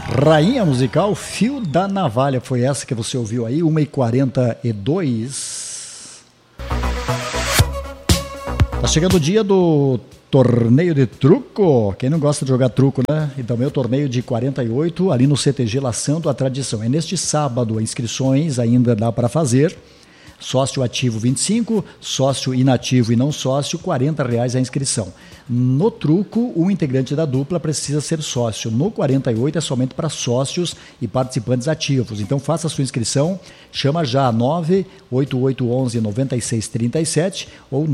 Rainha musical, Fio da Navalha, foi essa que você ouviu aí, 1h42. Tá chegando o dia do torneio de truco. Quem não gosta de jogar truco, né? E também o torneio de 48 ali no CTG Laçando a Tradição. É neste sábado, inscrições ainda dá para fazer. Sócio ativo 25, sócio inativo e não sócio, R$40 a inscrição. No truco, o integrante da dupla precisa ser sócio. No 48 é somente para sócios e participantes ativos. Então faça a sua inscrição, chama já 98811-9637 ou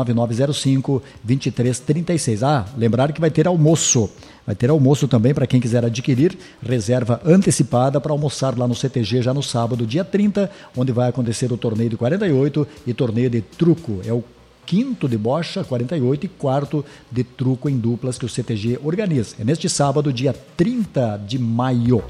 99905-2336. Ah, lembrar que vai ter almoço. Vai ter almoço também para quem quiser adquirir, reserva antecipada para almoçar lá no CTG já no sábado, dia 30, onde vai acontecer o torneio de 48 e torneio de truco. É o quinto de bocha, 48, e quarto de truco em duplas que o CTG organiza. É neste sábado, dia 30 de maio.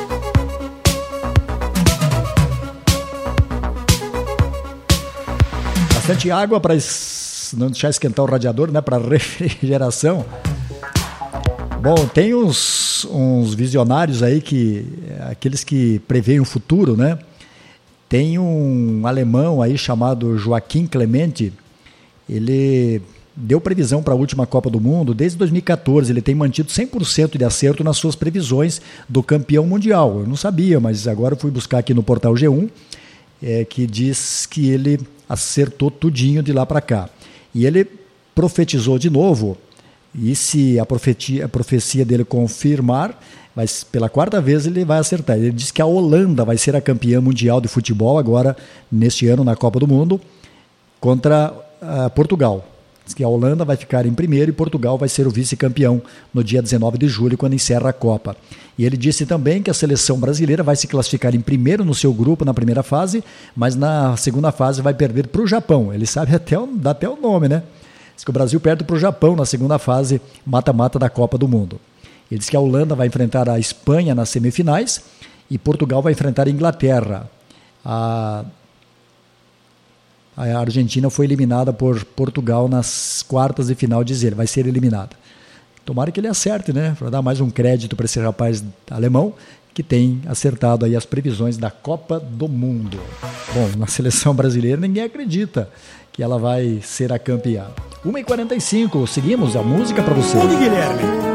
Bastante água para não deixar esquentar o radiador, né, para refrigeração. Bom, tem uns visionários aí, aqueles que preveem o futuro, né? Tem um alemão aí chamado Joaquim Clemente, ele deu previsão para a última Copa do Mundo. Desde 2014 ele tem mantido 100% de acerto nas suas previsões do campeão mundial. Eu não sabia, mas agora eu fui buscar aqui no portal G1, que diz que ele acertou tudinho de lá para cá. E ele profetizou de novo. E se a profecia dele confirmar, mas pela quarta vez ele vai acertar. Ele diz que a Holanda vai ser a campeã mundial de futebol agora, neste ano, na Copa do Mundo, contra Portugal. Diz que a Holanda vai ficar em primeiro e Portugal vai ser o vice-campeão no dia 19 de julho, quando encerra a Copa. E ele disse também que a seleção brasileira vai se classificar em primeiro no seu grupo na primeira fase, mas na segunda fase vai perder para o Japão. Ele sabe dá até o nome, né? Diz que o Brasil perde para o Japão na segunda fase, mata-mata da Copa do Mundo. Ele diz que a Holanda vai enfrentar a Espanha nas semifinais e Portugal vai enfrentar a Inglaterra. A Argentina foi eliminada por Portugal nas quartas de final, diz ele, vai ser eliminada. Tomara que ele acerte, né? Para dar mais um crédito para esse rapaz alemão que tem acertado aí as previsões da Copa do Mundo. Bom, na seleção brasileira ninguém acredita que ela vai ser a campeã. 1h45, seguimos a música para você. Guilherme.